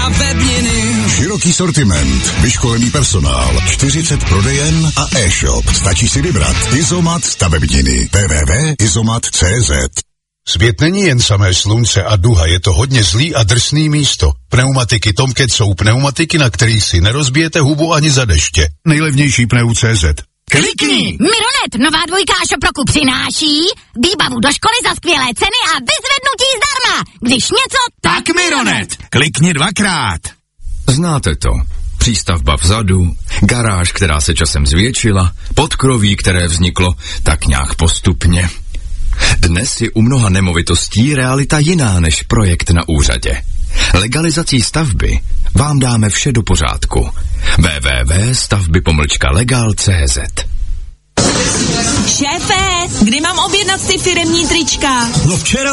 stavebniny. Široký sortiment, vyškolený personál, 40 prodejen a e-shop. Stačí si vybrat. Izomat stavebniny. www.izomat.cz. Svět není jen samé slunce a duha, je to hodně zlý a drsný místo. Pneumatiky Tomcat jsou pneumatiky, na kterých si nerozbijete hubu ani za deště. Nejlevnější pneu.cz. Klikni! Mironet, nová dvojka Šoproku přináší výbavu do školy za skvělé ceny a vyzvednutí zdarma. Když něco, Tak Mironet, klikni 2krát. Znáte to. Přístavba vzadu, garáž, která se časem zvětšila, podkroví, které vzniklo tak nějak postupně. Dnes je u mnoha nemovitostí realita jiná než projekt na úřadě. Legalizací stavby vám dáme vše do pořádku. www.stavby-legal.cz. Šéfe, kdy mám objednat ty firemní trička? No včera